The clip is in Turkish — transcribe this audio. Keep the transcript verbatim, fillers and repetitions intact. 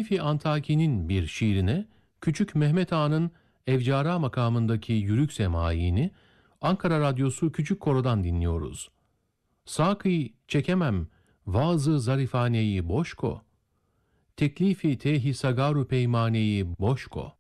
Tevkif-i Antaki'nin bir şiirine Küçük Mehmet Ağa'nın Evcara makamındaki yürük semaiini Ankara Radyosu Küçük Koro'dan dinliyoruz. Sakı çekemem vaazı zarifaneyi boşko, teklifi tehi sagaru peymaneyi boşko.